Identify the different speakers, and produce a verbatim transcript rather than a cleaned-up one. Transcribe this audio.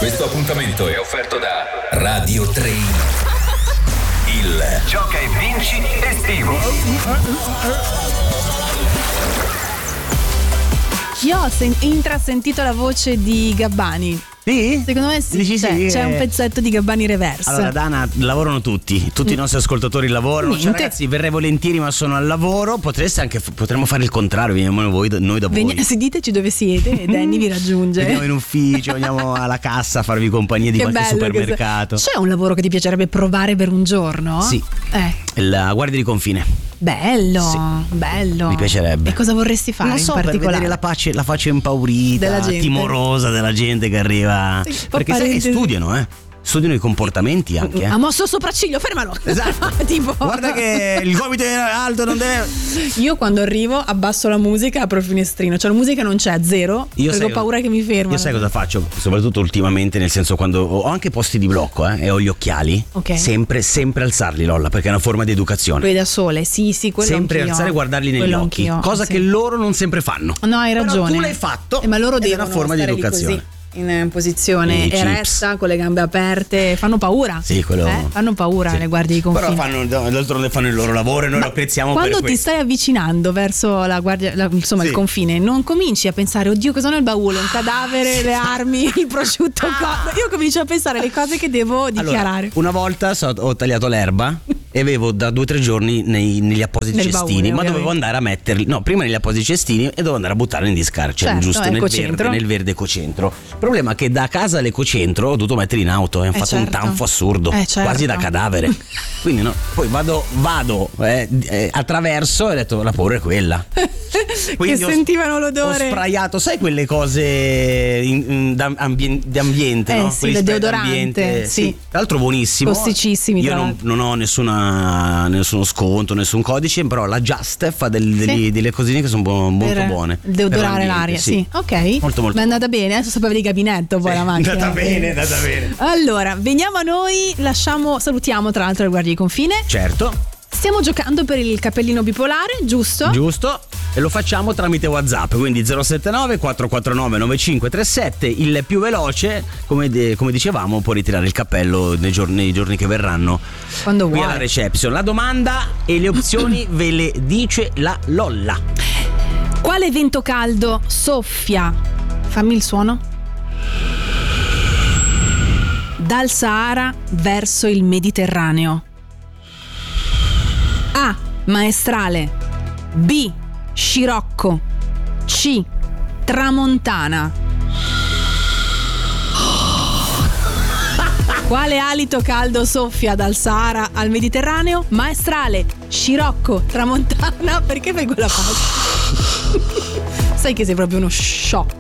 Speaker 1: Questo appuntamento è offerto da Radio tre. Il Gioca e Vinci estivo.
Speaker 2: Io ho sen- intrasentito la voce di Gabbani.
Speaker 3: Sì?
Speaker 2: Secondo me sì,
Speaker 3: Dici
Speaker 2: c'è,
Speaker 3: sì,
Speaker 2: c'è
Speaker 3: eh.
Speaker 2: un pezzetto di Gabbani reverse.
Speaker 3: Allora Dana, lavorano tutti, tutti i nostri ascoltatori lavorano. Cioè,
Speaker 2: Niente.
Speaker 3: ragazzi, verrei volentieri ma sono al lavoro. Potreste anche, potremmo fare il contrario, veniamo voi, noi da voi.
Speaker 2: Veni- sì, diteci dove siete e Danny vi raggiunge.
Speaker 3: Andiamo in ufficio, andiamo alla cassa a farvi compagnia di
Speaker 2: Che
Speaker 3: qualche
Speaker 2: bello che
Speaker 3: supermercato.
Speaker 2: sei. C'è un lavoro che ti piacerebbe provare per un giorno?
Speaker 3: Sì.
Speaker 2: Eh.
Speaker 3: La guardia di confine.
Speaker 2: Bello,
Speaker 3: Sì.
Speaker 2: bello.
Speaker 3: Mi piacerebbe.
Speaker 2: E cosa vorresti fare
Speaker 3: Non so,
Speaker 2: in
Speaker 3: per
Speaker 2: particolare?
Speaker 3: vedere la, pace, la faccia impaurita,
Speaker 2: Della gente.
Speaker 3: timorosa della gente che arriva.
Speaker 2: Sì,
Speaker 3: Perché sai che
Speaker 2: parentesi.
Speaker 3: studiano, eh? Studiano i comportamenti anche. Eh?
Speaker 2: Ha mosso il sopracciglio, fermalo.
Speaker 3: Esatto.
Speaker 2: Tipo.
Speaker 3: Guarda che il gomito è alto, non deve.
Speaker 2: Io quando arrivo abbasso la musica e apro il finestrino. Cioè la musica non c'è, zero.
Speaker 3: Io
Speaker 2: perché
Speaker 3: sai-
Speaker 2: ho paura che mi fermano.
Speaker 3: Io sai cosa faccio? Soprattutto ultimamente, nel senso quando ho anche posti di blocco eh, e ho gli occhiali,
Speaker 2: Ok.
Speaker 3: sempre, sempre alzarli, Lolla, perché è una forma di educazione.
Speaker 2: Quelli da sole, sì, sì, quello
Speaker 3: Sempre
Speaker 2: anch'io.
Speaker 3: alzare e guardarli negli
Speaker 2: Quello
Speaker 3: occhi,
Speaker 2: anch'io,
Speaker 3: cosa
Speaker 2: sì.
Speaker 3: che loro non sempre fanno.
Speaker 2: No, hai
Speaker 3: Però
Speaker 2: ragione.
Speaker 3: tu l'hai fatto
Speaker 2: Eh, ma loro
Speaker 3: ed è
Speaker 2: devono
Speaker 3: una forma di
Speaker 2: stare lì
Speaker 3: educazione.
Speaker 2: così, in posizione
Speaker 3: I chips.
Speaker 2: eretta, con le gambe aperte, fanno paura.
Speaker 3: Sì, quello.
Speaker 2: Eh? Fanno paura
Speaker 3: Sì.
Speaker 2: le guardie di confine.
Speaker 3: Però fanno, d'altronde fanno il loro lavoro e noi lo apprezziamo
Speaker 2: Quando
Speaker 3: per
Speaker 2: ti
Speaker 3: questo.
Speaker 2: stai avvicinando verso la guardia, la- insomma
Speaker 3: Sì.
Speaker 2: il confine, non cominci a pensare oddio cosa ho nel baule, un cadavere, le armi, il prosciutto cotto. Io comincio a pensare alle cose che devo dichiarare.
Speaker 3: Allora, una volta so- ho tagliato l'erba e avevo da due o tre giorni nei- negli appositi
Speaker 2: Nel
Speaker 3: cestini,
Speaker 2: baule,
Speaker 3: ma dovevo
Speaker 2: ovviamente.
Speaker 3: andare a metterli, no, prima negli appositi cestini e dovevo andare a buttarli in discarica, cioè
Speaker 2: Certo,
Speaker 3: giusto nel
Speaker 2: ecocentro.
Speaker 3: verde, nel verde ecocentro. Il problema è che da casa all'ecocentro ho dovuto metterli in auto e hanno
Speaker 2: Eh,
Speaker 3: fatto un
Speaker 2: certo.
Speaker 3: tanfo assurdo,
Speaker 2: Eh, certo.
Speaker 3: quasi da cadavere. Quindi no, poi vado, vado eh, eh, attraverso e ho detto la paura è quella.
Speaker 2: Che
Speaker 3: Quindi ho-
Speaker 2: sentivano
Speaker 3: Ho
Speaker 2: l'odore.
Speaker 3: sprayato, sai quelle cose in- in- da ambien- di ambiente,
Speaker 2: Eh,
Speaker 3: no?
Speaker 2: sì,
Speaker 3: Quelli
Speaker 2: del
Speaker 3: spray
Speaker 2: deodorante,
Speaker 3: d'ambiente,
Speaker 2: sì.
Speaker 3: Tra l'altro buonissimo.
Speaker 2: Costicissimi,
Speaker 3: Io
Speaker 2: tra
Speaker 3: non,
Speaker 2: l'altro.
Speaker 3: non ho nessuna, nessuno sconto, nessun codice, però la Just fa del- degli- delle cosine che sono bu- molto
Speaker 2: Per
Speaker 3: buone.
Speaker 2: deodorare
Speaker 3: Per l'ambiente,
Speaker 2: l'aria, sì. Ok.
Speaker 3: Molto molto.
Speaker 2: Ma è andata bene, adesso sapeva di gabinetto poi
Speaker 3: Sì,
Speaker 2: la macchina.
Speaker 3: è andata bene, è andata bene.
Speaker 2: Allora, veniamo a noi, lasciamo, salutiamo tra l'altro le guardie di confine.
Speaker 3: Certo,
Speaker 2: Stiamo giocando per il cappellino bipolare, giusto?
Speaker 3: giusto. E lo facciamo tramite WhatsApp, quindi zero sette nove quattro quattro nove nove cinque tre sette. Il più veloce, come, de- come dicevamo, può ritirare il cappello nei giorni, nei giorni che verranno
Speaker 2: Quando
Speaker 3: qui
Speaker 2: vuoi.
Speaker 3: alla reception. La domanda e le opzioni ve le dice la Lolla.
Speaker 2: Quale vento caldo soffia? Fammi il suono. Dal Sahara verso il Mediterraneo. A. Maestrale. B. Scirocco. C. Tramontana. Quale alito caldo soffia dal Sahara al Mediterraneo? Maestrale, scirocco, tramontana. Perché fai quella faccia? Sai che sei proprio uno sciocco.